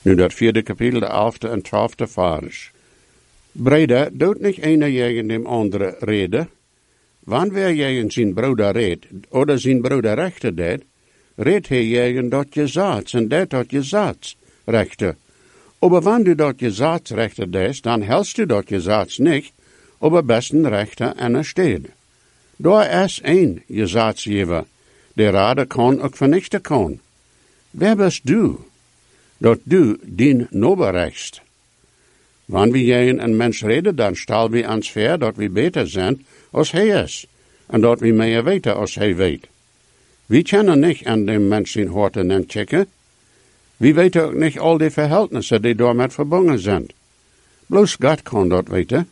Nu dat 4e kapitel, de 11e en 12e vers. Breder, doet niet einer tegen dem andere reden. Wanneer jij zijn broeder redt, oder zijn broeder rechter deed, redt hij tegen dat je zaad, en dat je zaad rechter. Aber wanneer du dat je zaad rechter deed, dan helst du dat je zaad niet, aber besten rechter en een stede. Daar is één je zaadsgever, die raden kan ook vernichten kan. Wer bist du, dat du dien noberrechtst? Wanneer jij een mens reden, dan stel we ons voor dat we beter zijn als hij is, en dat we meer weten als hij weet. We kennen niet aan de mens zijn horten en checken. We weten ook niet al die verhältnissen die daarmee verbonden zijn. Bloos God kan dat weten.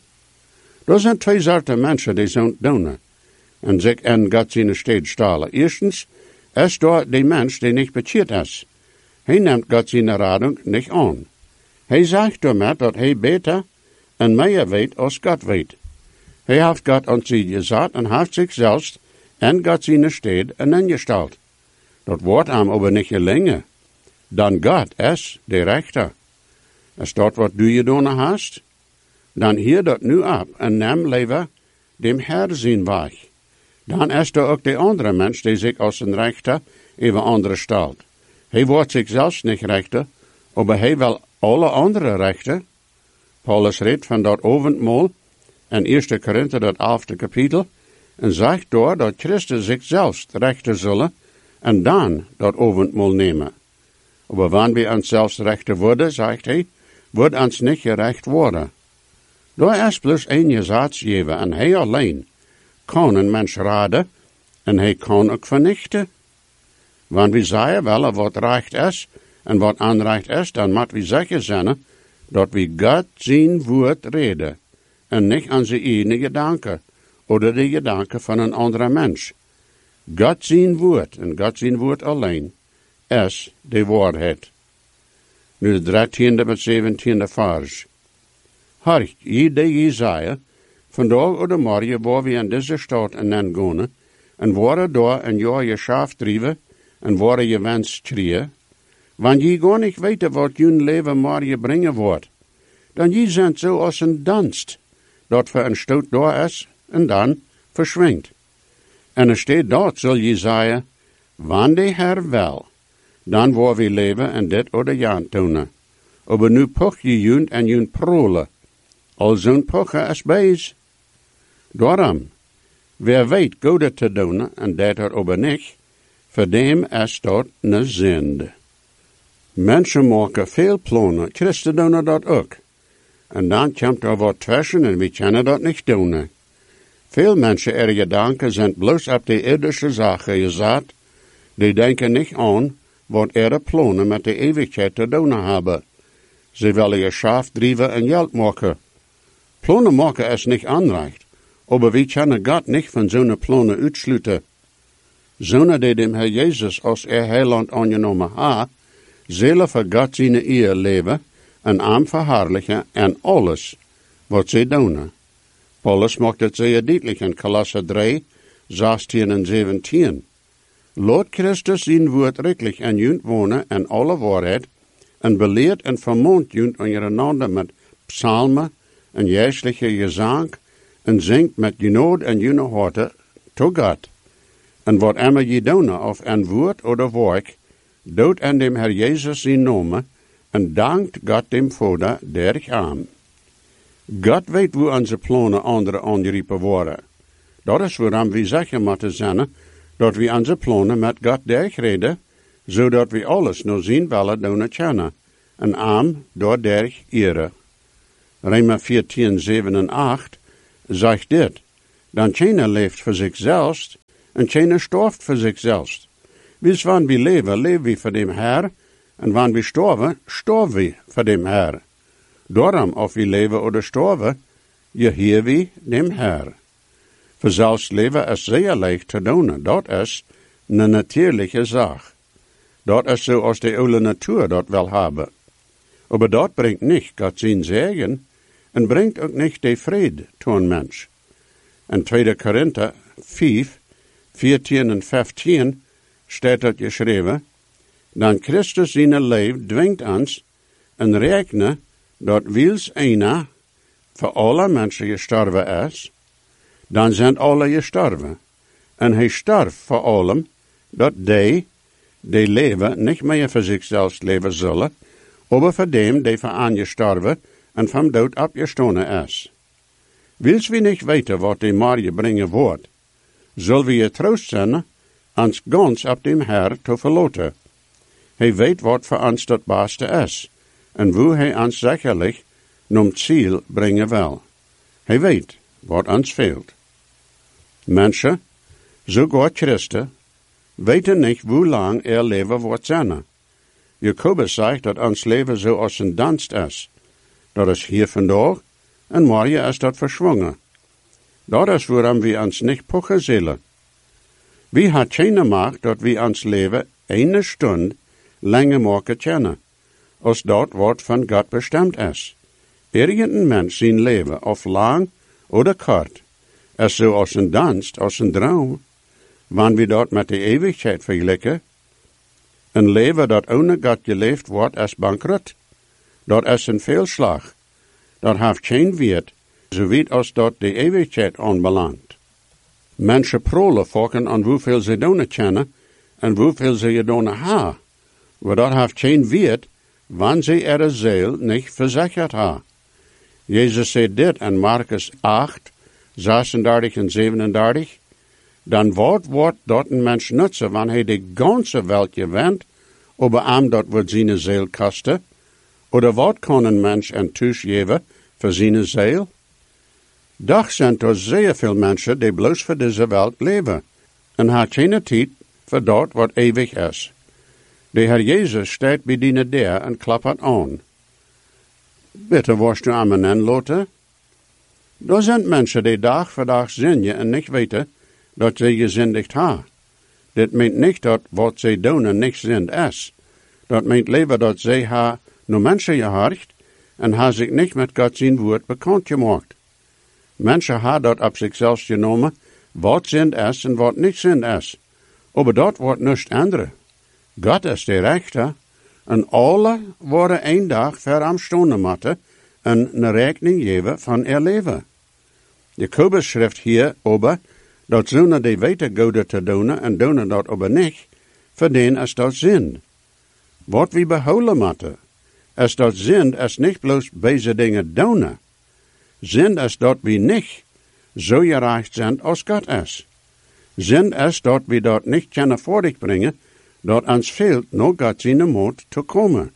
Er zijn 2 soorten mensen die zo doen, en zich in God zijn steed stalen. Eerstens is daar die mens die niet bekeerd is. Hij neemt God zijn radung niet aan. Hij zegt daarmee dat hij beter en meer weet als God weet. Hij heeft God aan zich gezet en heeft zichzelf en God zijn steed en ingesteld. Dat wordt hem aber niet gelingen. Dan God is de rechter. Is dat wat du gedaan hast? Dan hier dat nu op en neem leven dem Herr zijn weg. Dan is er ook de andere mens die zich als een rechter even andere stelt. Hij wordt zichzelf niet rechter, maar hij wil alle andere rechten. Paulus redt van dat avondmaal in 1 Korinther dat 11e kapitel en zegt door dat Christus zichzelf rechten zullen en dan dat avondmaal nemen. Maar wanneer we ons zelfs rechter worden, zegt hij, wordt ons niet gerecht worden. Daar is plus één gezaadsgever en hij alleen kan een mens raden en hij kan ook vernichten. Wanneer we zeggen wel wat recht is en wat onrecht is, dan moeten we zeker zijn dat we God zijn woord reden en niet aan zijn eigen gedanken oder de gedanken van een andere mens. God zijn woord en God zijn woord alleen is de waarheid. Nu de 13e met 17e vers. Hark, je die Jesaja, vandaag oder morgen waar we in deze stad en gaan, en waar daar een jaar je schaaf drijven, en waar je wens schreeuwen, want je gar niet weten wat je leven morgen brengen wordt, dan je zijn zo als een danst, dat voor een stoot daar is, en dan verschwindt. En er staat dat, zul je zeggen, wanneer de Herr wel, dan waar we leven en dit oder jaan doen. Aber nu poch je junt en junt prole, al zo'n poche is bijz. Daarom, wer weet goede te doen en dat er aber niet, voor dem is dat een zinde. Mensen maken veel plannen, Christen doen dat ook. En dan komt er wat tussen en we kunnen dat niet doen. Veel mensen er gedanken zijn bloos op de irdische zaken gezet, die denken niet aan wat er plannen met de eeuwigheid te doen hebben. Ze willen je schaaf drijven en geld maken. Plannen maken is niet onrecht, maar we kunnen God niet van zo'n plannen uitsluiten. Zonen die dem Herr Jezus als heiland aangenomen ha, zullen voor God zijn eer leven en hem verherrlijken en alles wat ze doen. Paulus maakt het zeer duidelijk in Kolosser 3, 16 en 17. Laat Christus zijn woord redelijk en junt wonen in alle waarheid en beleerd en vermoont junt ondereinander met psalmen en geestelijke gezang en zingt met genood en june harten tot God. En wat immer je doen, of een woord oder werk, doet aan dem Herr Jezus zijn naam en dankt God dem Vader derich aan. God weet hoe onze plannen anderen aangeriepen worden. Dat is waarom we zeggen moeten zijn, dat we onze plannen met God derich reden, zodat we alles naar zien willen doen kennen, en aan door derich ere. Römer 14, 7 en 8 zegt dit, dan keiner leeft voor zichzelf, en keiner storft voor zichzelf. Bis wanneer we leven, leven we voor dem Herr, en wanneer we sterven, sterven we voor dem Herr. Daarom, of we leven oder sterven, je hier we dem Herr. Voor zelfs leven is zeer leicht te doen, dat is een natuurlijke zaak. Dat is zoals de oude natuur dat wil hebben. Maar dat brengt niet God zijn zegen, en brengt ook niet de vrede tot een mens. In 2 Korinther 5, 14 en 15 staat dat geschreven, dan Christus zijn leven dwingt ons, en rekenen dat wils einer voor alle mensen gestorven is, dan zijn alle gestorven. En hij starf voor allen, dat die leven niet meer voor zichzelf leven zullen, maar voor dem die voor aangestorven en van dood opgestonden is. Wils we niet weten wat die morgen brengen wordt, zullen we je troost zijn, ons gans op dem Herr te verlaten. Hij weet wat voor ons dat beste is, en hoe hij ons zekerlijk naar het ziel brengen wil. Hij weet wat ons veelt. Mensen, zo God Christen, weten niet hoe lang leven wordt zijn. Jacobus zegt dat ons leven zo als een dans is. Dat is hier vandaag, en morgen is dat verschwongen. Dat is waarom we ons niet pochen zullen. Wie had geen macht dat we ons leven een stund langer mogen kennen, als dat wat van God bestemd is. Irgendein mens zijn leven, of lang oder kort, is zo als een dans, als een droom, wanneer we dat met de eeuwigheid vergelijken. Een leven dat ohne God geleefd wordt, is bankrot. Dat is een veelslag. Dat heeft geen weet, zowiet als dat de eeuwigheid aanbelangt. Mensen prolen fokken aan hoeveel ze doen kennen en hoeveel ze doen ha. Maar dat heeft geen weet, wanneer ze er ziel niet verzekerd ha. Jezus zei dit in Markus 8, 36 en 37. Dan wordt dat een mens nutsen, wanneer hij de ganze welt gewint, aber am dat wordt zijn ziel kosten? Oder wat kan een mens een thuis geven voor zijn ziel? Doch zijn er zeer veel mensen die bloos voor deze welt leven, en had geen tijd voor dat wat eeuwig is. De Heer Jezus staat bij die deur en klappert aan. Bitte worst u amen en loten? Er zijn mensen die dag voor dag zinnen en niet weten dat ze gezindigd ha. Dit meent niet dat wat ze doen niet zin is. Dat meent liever dat ze ha naar mensen gehorcht en ha zich niet met God zijn woord bekend gemaakt. Mensen ha dat op zichzelf genomen, wat zin is en wat niet zin is. Maar dat wordt niets andere. God is de rechter, en alle worden een dag ver am stonden moeten en een rekening geven van haar leven. Jacobus schrijft hier over dat zonder die weten goede te doen en doen dat aber niet, voor den is dat zin. Wat we behouden moeten, is dat zin is niet bloos deze dingen doen. Zin is dat we niet zo gereicht zijn als God is. Zin is dat we dat niet kunnen voortbrengen, dat ons veelt nog God zijn moed te komen.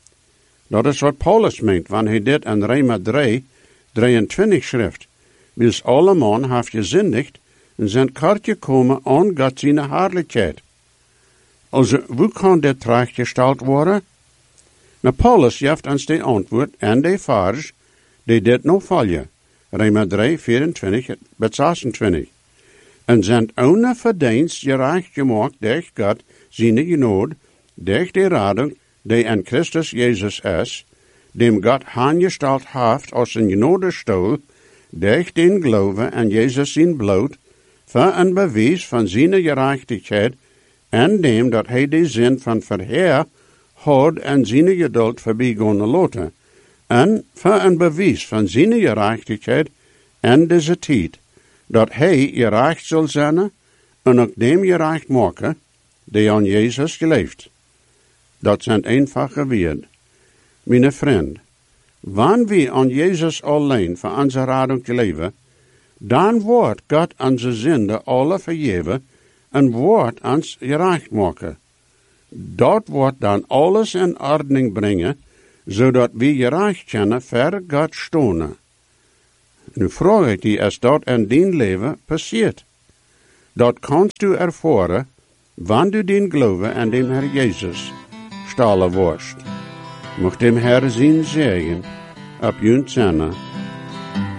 Dat is wat Paulus meent, wanneer hij dit in Römer 3, 23 schrijft. Wils alle man heeft gezindigd en zijn kort gekomen aan God zijn heerlijkheid. Also, hoe kan dit terechtgesteld worden? Nou, Paulus geeft ons de antwoord en de vers die dit nog volgen. Römer 3, 24 tot 26. En zijn ohne verdienst gerecht gemaakt durch God zijn genade, durch de radung die in Christus Jezus is, dem God aangesteld heeft als een genadestoel, durch den Glauben an Jezus zijn bloed, voor een bewijs van zijn gerechtigheid, en dem dat hij de zin van verheer had en zijn geduld voorbijgaan laten, en voor een bewijs van zijn gerechtigheid en deze tijd, dat hij gerecht zal zijn en ook dem gerecht maken, die aan Jezus geleefd. Dat zijn eenvoudige woorden. Mijn vriend, wanneer we aan Jezus alleen voor onze radung leven, dan wordt God onze zinden alle vergeven en wordt ons gerecht maken. Dat wordt dan alles in ordening brengen, zodat we gerecht kunnen voor God stonen. Nu vraag ik je, is dat in dien leven passiert? Dat kannst du ervaren, wanneer du den Glauben an dem Herr Jesus stalen worst. Mocht dem Herr zijn zegen op junt zenne